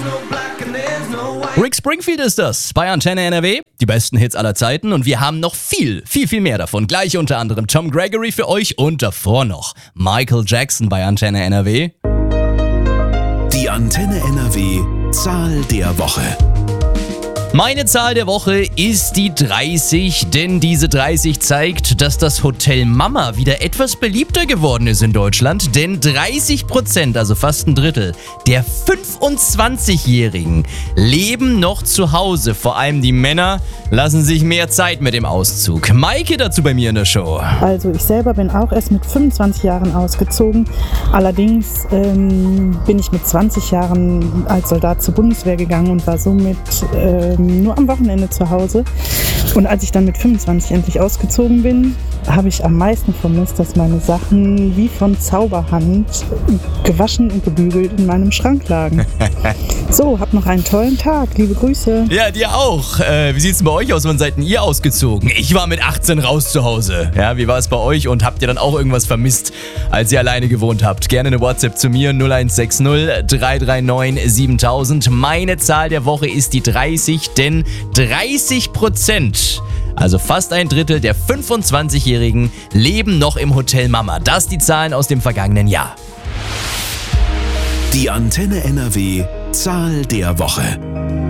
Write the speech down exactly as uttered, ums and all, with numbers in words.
Rick Springfield ist das bei Antenne N R W. Die besten Hits aller Zeiten und wir haben noch viel, viel, viel mehr davon. Gleich unter anderem Tom Gregory für euch und davor noch Michael Jackson bei Antenne N R W. Die Antenne N R W Zahl der Woche. Meine Zahl der Woche ist die dreißig, denn diese dreißig zeigt, dass das Hotel Mama wieder etwas beliebter geworden ist in Deutschland, denn dreißig Prozent, also fast ein Drittel, der fünfundzwanzigjährigen leben noch zu Hause. Vor allem die Männer lassen sich mehr Zeit mit dem Auszug. Maike dazu bei mir in der Show. Also ich selber bin auch erst mit fünfundzwanzig Jahren ausgezogen. Allerdings ähm, bin ich mit zwanzig Jahren als Soldat zur Bundeswehr gegangen und war somit ähm, nur am Wochenende zu Hause. Und als ich dann mit fünfundzwanzig endlich ausgezogen bin, habe ich am meisten vermisst, dass meine Sachen wie von Zauberhand gewaschen und gebügelt in meinem Schrank lagen. So, habt noch einen tollen Tag. Liebe Grüße. Ja, dir auch. Äh, wie sieht's denn bei euch aus? Wann seid denn ihr ausgezogen? Ich war mit achtzehn raus zu Hause. Ja, wie war es bei euch? Und habt ihr dann auch irgendwas vermisst, als ihr alleine gewohnt habt? Gerne eine WhatsApp zu mir null eins sechs null drei drei neun siebentausend. Meine Zahl der Woche ist die dreißig, denn dreißig Prozent, also fast ein Drittel der fünfundzwanzigjährigen, leben noch im Hotel Mama. Das die Zahlen aus dem vergangenen Jahr. Die Antenne N R W Zahl der Woche.